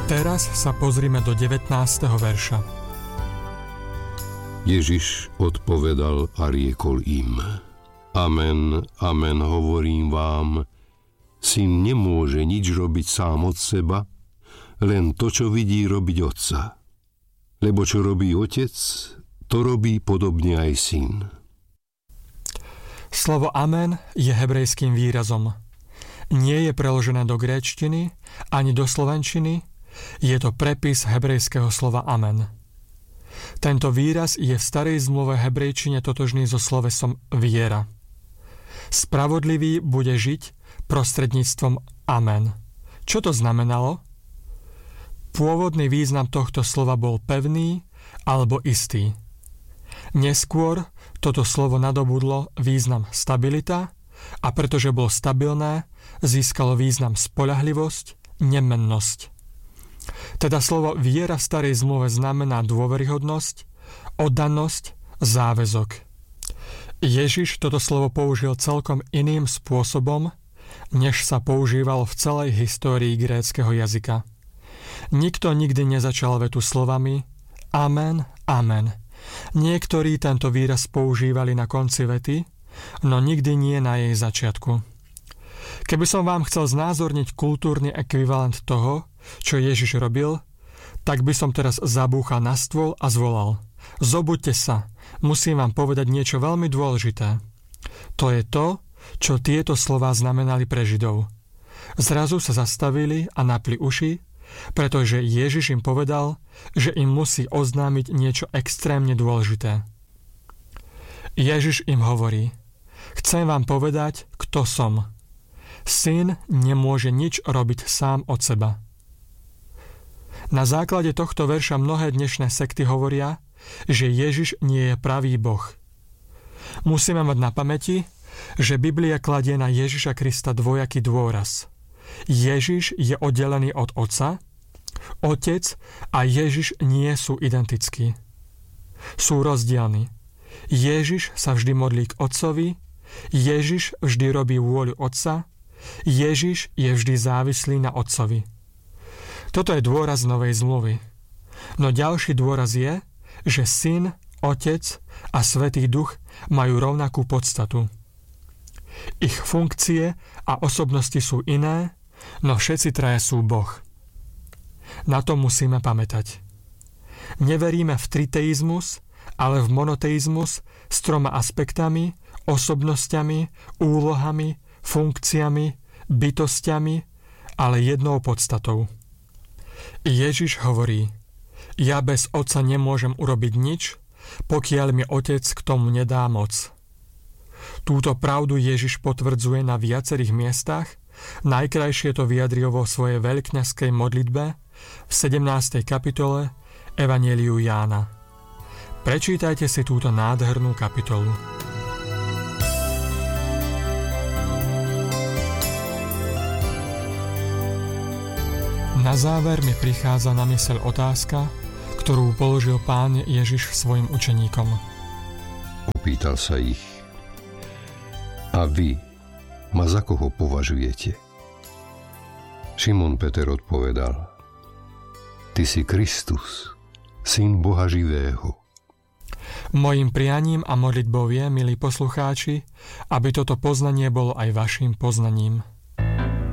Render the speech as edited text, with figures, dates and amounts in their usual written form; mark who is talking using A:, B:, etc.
A: Teraz sa pozrime do 19. verša.
B: Ježiš odpovedal a riekol im: Amen, amen, hovorím vám, syn nemôže nič robiť sám od seba, len to, čo vidí robiť otca. Lebo čo robí otec, to robí podobne aj syn.
A: Slovo amen je hebrejským výrazom. Nie je preložené do gréčtiny ani do slovenčiny, je to prepis hebrejského slova amen. Tento výraz je v starej zmluve hebrejčine totožný so slovesom viera. Spravodlivý bude žiť prostredníctvom amen. Čo to znamenalo? Pôvodný význam tohto slova bol pevný alebo istý. Neskôr toto slovo nadobudlo význam stabilita a pretože bolo stabilné, získalo význam spoľahlivosť, nemennosť. Teda slovo viera v starej zmluve znamená dôveryhodnosť, oddanosť, záväzok. Ježiš toto slovo použil celkom iným spôsobom, než sa používalo v celej histórii gréckeho jazyka. Nikto nikdy nezačal vetu slovami amen, amen. Niektorí tento výraz používali na konci vety, no nikdy nie na jej začiatku. Keby som vám chcel znázorniť kultúrny ekvivalent toho, čo Ježiš robil, tak by som teraz zabúchal na stôl a zvolal: Zobuďte sa, musím vám povedať niečo veľmi dôležité. To je to, čo tieto slová znamenali pre Židov. Zrazu sa zastavili a napli uši, pretože Ježiš im povedal, že im musí oznámiť niečo extrémne dôležité. Ježiš im hovorí: Chcem vám povedať, kto som. Syn nemôže nič robiť sám od seba. Na základe tohto verša mnohé dnešné sekty hovoria, že Ježiš nie je pravý Boh. Musíme mať na pamäti, že Biblia kladie na Ježiša Krista dvojaký dôraz. Ježiš je oddelený od Otca, Otec a Ježiš nie sú identickí. Sú rozdielni. Ježiš sa vždy modlí k Otcovi, Ježiš vždy robí vôľu Otca, Ježiš je vždy závislý na Otcovi. Toto je dôraz novej zmluvy. No ďalší dôraz je, že Syn, Otec a Svätý Duch majú rovnakú podstatu. Ich funkcie a osobnosti sú iné, no všetci traja sú Boh. Na to musíme pamätať. Neveríme v triteizmus, ale v monoteizmus s 3 aspektami, osobnosťami, úlohami, funkciami, bytostiami, ale jednou podstatou. Ježiš hovorí: Ja bez Otca nemôžem urobiť nič, pokiaľ mi Otec k tomu nedá moc. Túto pravdu Ježiš potvrdzuje na viacerých miestach, najkrajšie to vyjadril vo svojej veľkňazskej modlitbe v 17. kapitole Evanjeliu Jána. Prečítajte si túto nádhernú kapitolu. Na záver mi prichádza na myseľ otázka, ktorú položil Pán Ježiš svojim učeníkom.
B: Opýtal sa ich: A vy ma za koho považujete? Šimon Peter odpovedal: Ty si Kristus, Syn Boha živého.
A: Mojím prianím a modlitbou je, milí poslucháči, aby toto poznanie bolo aj vašim poznaním.